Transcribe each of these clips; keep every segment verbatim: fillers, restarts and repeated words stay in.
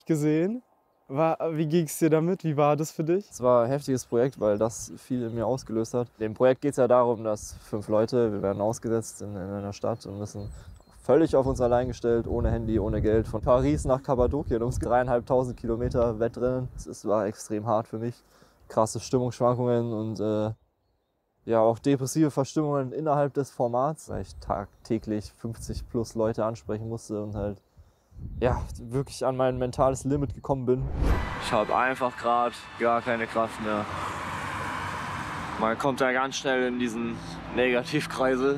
gesehen. War, wie ging es dir damit? Wie war das für dich? Es war ein heftiges Projekt, weil das viel in mir ausgelöst hat. Dem Projekt geht es ja darum, dass fünf Leute, wir werden ausgesetzt in, in einer Stadt und müssen völlig auf uns allein gestellt, ohne Handy, ohne Geld, von Paris nach Kappadokien, ums dreieinhalbtausend Kilometer Wettrennen. Es war extrem hart für mich. Krasse Stimmungsschwankungen und äh, ja, auch depressive Verstimmungen innerhalb des Formats, weil ich tagtäglich fünfzig plus Leute ansprechen musste und halt ja, wirklich an mein mentales Limit gekommen bin. Ich habe einfach gerade gar keine Kraft mehr. Man kommt da ganz schnell in diesen Negativkreisel.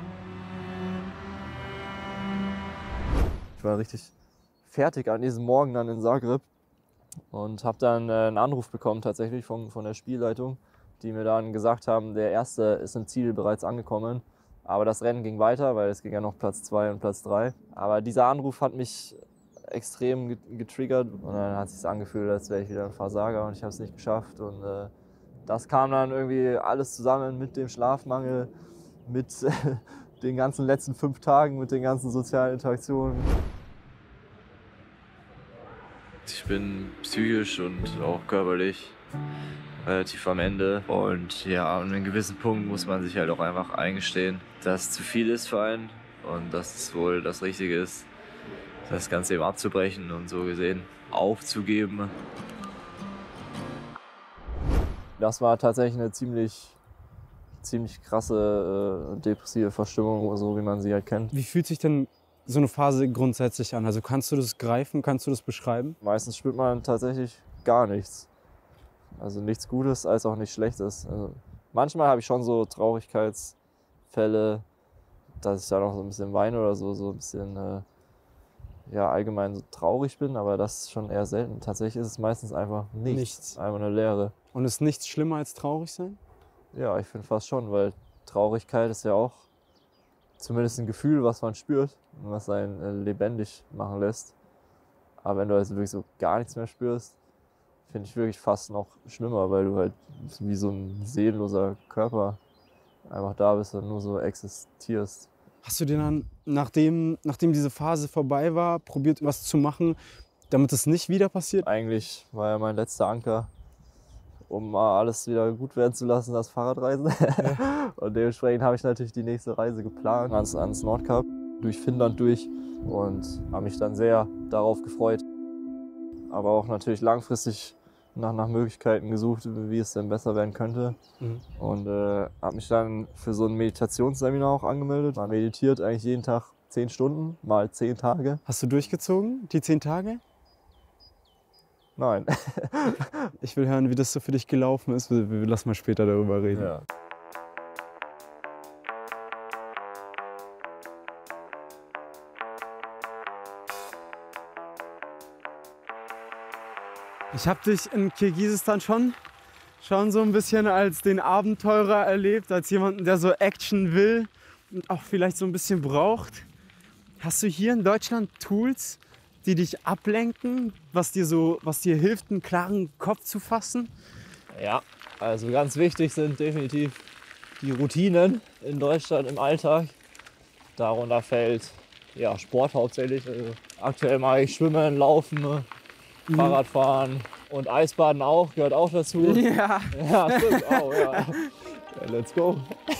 Ich war richtig fertig an diesem Morgen dann in Zagreb und habe dann äh, einen Anruf bekommen tatsächlich von, von der Spielleitung, die mir dann gesagt haben, der Erste ist im Ziel bereits angekommen. Aber das Rennen ging weiter, weil es ging ja noch Platz zwei und Platz drei. Aber dieser Anruf hat mich extrem getriggert und dann hat es sich angefühlt, als wäre ich wieder ein Versager und ich habe es nicht geschafft. Und äh, das kam dann irgendwie alles zusammen mit dem Schlafmangel, mit äh, den ganzen letzten fünf Tagen, mit den ganzen sozialen Interaktionen. Ich bin psychisch und auch körperlich relativ am Ende. Und ja, an einem gewissen Punkt muss man sich halt auch einfach eingestehen, dass es zu viel ist für einen und dass es wohl das Richtige ist, das Ganze eben abzubrechen und so gesehen aufzugeben. Das war tatsächlich eine ziemlich, ziemlich krasse äh, depressive Verstimmung, so wie man sie halt kennt. Wie fühlt sich denn so eine Phase grundsätzlich an? Also kannst du das greifen, kannst du das beschreiben? Meistens spürt man tatsächlich gar nichts. Also nichts Gutes als auch nichts Schlechtes. Also manchmal habe ich schon so Traurigkeitsfälle, dass ich da noch so ein bisschen weine oder so, so ein bisschen äh, ja, allgemein so traurig bin, aber das ist schon eher selten. Tatsächlich ist es meistens einfach nichts, Nichts. einfach eine Leere. Und ist nichts schlimmer als traurig sein? Ja, ich finde fast schon, weil Traurigkeit ist ja auch zumindest ein Gefühl, was man spürt und was einen äh, lebendig machen lässt. Aber wenn du also wirklich so gar nichts mehr spürst, finde ich wirklich fast noch schlimmer, weil du halt wie so ein seelenloser Körper einfach da bist und nur so existierst. Hast du dir dann, nachdem, nachdem diese Phase vorbei war, probiert, was zu machen, damit es nicht wieder passiert? Eigentlich war ja mein letzter Anker, um mal alles wieder gut werden zu lassen, das Fahrradreisen. Ja. Und dementsprechend habe ich natürlich die nächste Reise geplant, ans, ans Nordkap, durch Finnland durch und habe mich dann sehr darauf gefreut. Aber auch natürlich langfristig nach, nach Möglichkeiten gesucht, wie es denn besser werden könnte. Mhm. Und äh, habe mich dann für so ein Meditationsseminar auch angemeldet. Man meditiert eigentlich jeden Tag zehn Stunden, mal zehn Tage. Hast du durchgezogen, die zehn Tage? Nein. Ich will hören, wie das so für dich gelaufen ist. Wir, wir lassen mal später darüber reden. Ja. Ich habe dich in Kirgisistan schon, schon so ein bisschen als den Abenteurer erlebt, als jemanden, der so Action will und auch vielleicht so ein bisschen braucht. Hast du hier in Deutschland Tools, die dich ablenken, was dir, so, was dir hilft, einen klaren Kopf zu fassen? Ja, also ganz wichtig sind definitiv die Routinen in Deutschland im Alltag. Darunter fällt ja, Sport hauptsächlich. Also aktuell mache ich Schwimmen, Laufen, mhm. Fahrradfahren und Eisbaden auch, gehört auch dazu. Ja, ja stimmt auch, ja. Ja, let's go.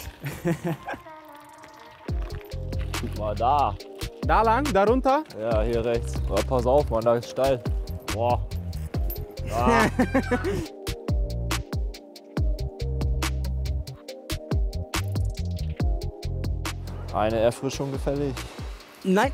Guck mal da. Da lang, da runter? Ja, hier rechts. Oh, pass auf, Mann, da ist steil. Boah. Ah. Eine Erfrischung gefällig. Nein.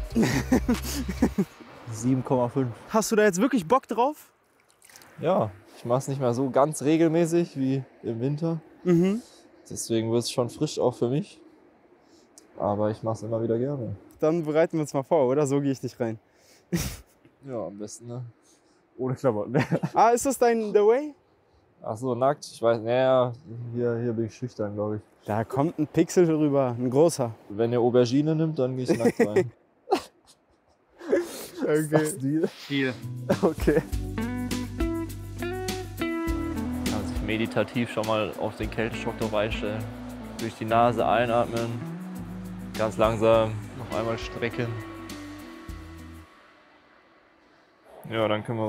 sieben Komma fünf. Hast du da jetzt wirklich Bock drauf? Ja, ich mache es nicht mehr so ganz regelmäßig wie im Winter. Mhm. Deswegen wird es schon frisch auch für mich. Aber ich mache es immer wieder gerne. Dann bereiten wir uns mal vor, oder? So gehe ich nicht rein. Ja, am besten, ne? Ohne Klamotten. Ah, ist das dein The Way? Ach so, nackt. Ich weiß, naja, hier, hier bin ich schüchtern, glaube ich. Da kommt ein Pixel rüber, ein großer. Wenn ihr Aubergine nimmt, dann gehe ich nackt rein. Okay. Ist das Deal? Deal. Okay. Kann sich meditativ schon mal auf den Kälteschock drauf einstellen. Durch die Nase einatmen. Ganz langsam noch einmal strecken. Ja, dann können wir